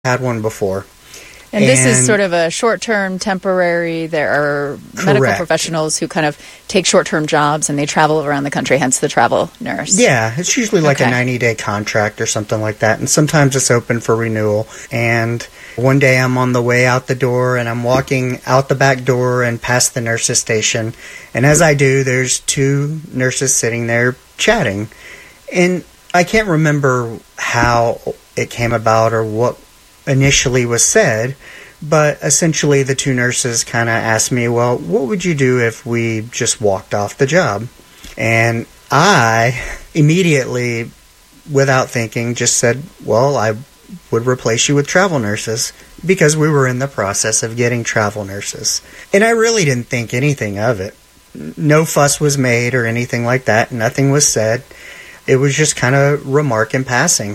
had one before. And this is sort of a short-term, temporary. There are medical professionals who kind of take short-term jobs and they travel around the country, hence the travel nurse. Yeah, it's usually like a 90-day contract or something like that. And sometimes it's open for renewal. And one day I'm on the way out the door and I'm walking out the back door and past the nurse's station. And as I do, there's two nurses sitting there chatting. And I can't remember how it came about or what initially was said, but essentially the two nurses kind of asked me, well, what would you do if we just walked off the job? And I immediately, without thinking, just said, well, I would replace you with travel nurses, because we were in the process of getting travel nurses. And I really didn't think anything of it. No fuss was made or anything like that. Nothing was said. It was just kind of remark in passing.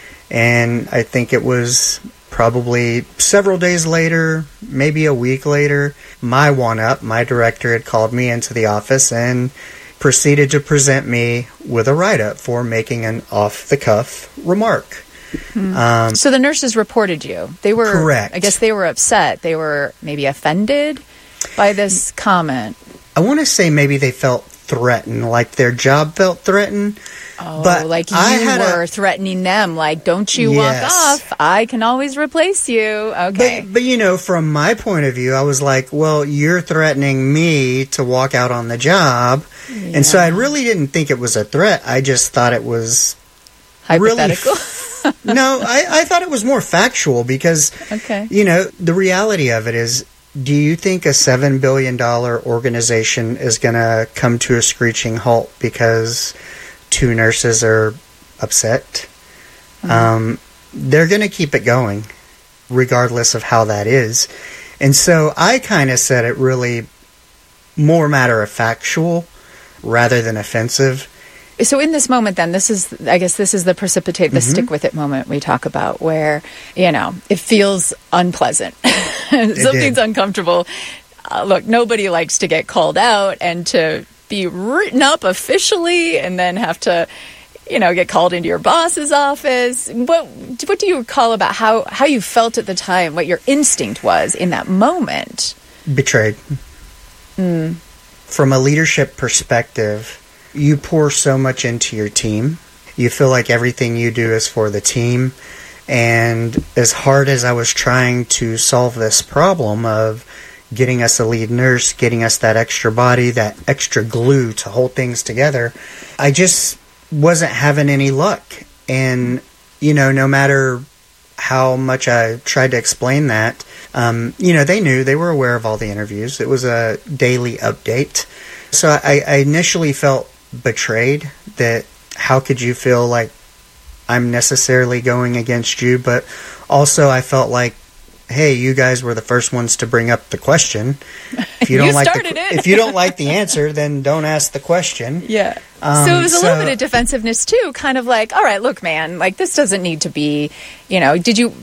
And I think it was probably several days later, maybe a week later, my one-up, my director, had called me into the office and proceeded to present me with a write-up for making an off-the-cuff remark. Mm-hmm. So the nurses reported you. They were correct. I guess they were upset. They were maybe offended by this comment. I want to say maybe they felt threatened, like their job felt threatened. Oh, but like you were threatening them, like, don't you walk off, I can always replace you. Okay. But, you know, from my point of view, I was like, well, you're threatening me to walk out on the job. Yeah. And so I really didn't think it was a threat. I just thought it was hypothetical. No, I thought it was more factual because, you know, the reality of it is, do you think a $7 billion organization is going to come to a screeching halt because two nurses are upset? Mm-hmm. They're going to keep it going, regardless of how that is. And so I kind of said it really more matter of factual rather than offensive. So in this moment, then, I guess this is the precipitate, the stick with it moment we talk about, where, you know, it feels unpleasant. Something's uncomfortable. Look, nobody likes to get called out and to be written up officially and then have to, you know, get called into your boss's office. What do you recall about how you felt at the time, what your instinct was in that moment? Betrayed. From a leadership perspective, you pour so much into your team. You feel like everything you do is for the team. And as hard as I was trying to solve this problem of getting us a lead nurse, getting us that extra body, that extra glue to hold things together, I just wasn't having any luck. And, you know, no matter how much I tried to explain that, you know, they were aware of all the interviews. It was a daily update. So I initially felt betrayed, that how could you feel like I'm necessarily going against you, but also I felt like, hey, you guys were the first ones to bring up the question. If you don't if you don't like the answer, then don't ask the question. Yeah. So it was a little bit of defensiveness too, kind of like, all right, look, man, like this doesn't need to be, you know, did you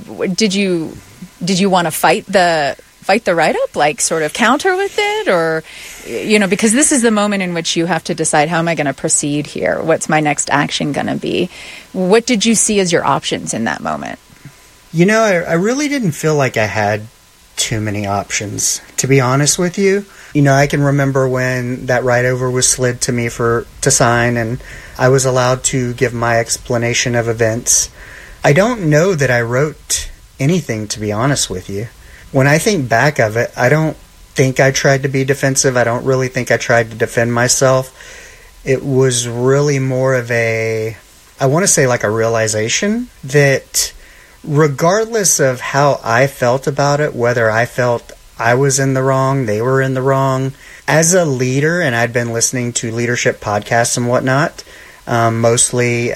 want to fight the write-up, like sort of counter with it, or, you know, because this is the moment in which you have to decide, how am I going to proceed here? What's my next action going to be? What did you see as your options in that moment? You know, I really didn't feel like I had too many options, to be honest with you. You know, I can remember when that write-over was slid to me to sign, and I was allowed to give my explanation of events. I don't know that I wrote anything, to be honest with you. When I think back of it, I don't think I tried to be defensive. I don't really think I tried to defend myself. It was really more of I want to say like a realization that regardless of how I felt about it, whether I felt I was in the wrong, they were in the wrong, as a leader, and I'd been listening to leadership podcasts and whatnot, mostly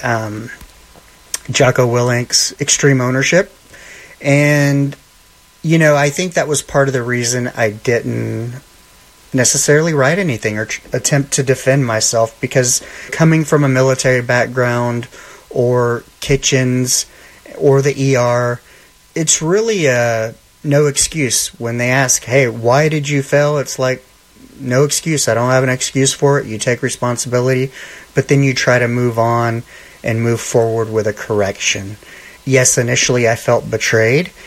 Jocko Willink's Extreme Ownership, and you know, I think that was part of the reason I didn't necessarily write anything or attempt to defend myself, because coming from a military background or kitchens or the ER, it's really no excuse. When they ask, hey, why did you fail? It's like, no excuse. I don't have an excuse for it. You take responsibility, but then you try to move on and move forward with a correction. yes, initially I felt betrayed.